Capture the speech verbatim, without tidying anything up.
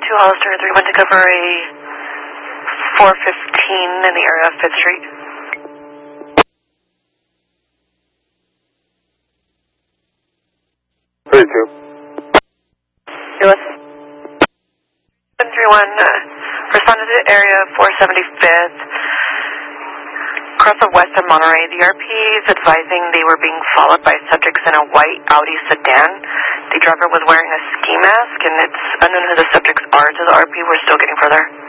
two Hollister three one to cover a four fifteen in the area of fifth Street. three two. Lewis. seven three one, uh, responded to area four seventy-fifth, across the west of Monterey. The R P is advising they were being followed by subjects in a white Audi sedan. The driver was wearing a ski mask, and it's unknown who the subjects are to the R P. We're still getting further.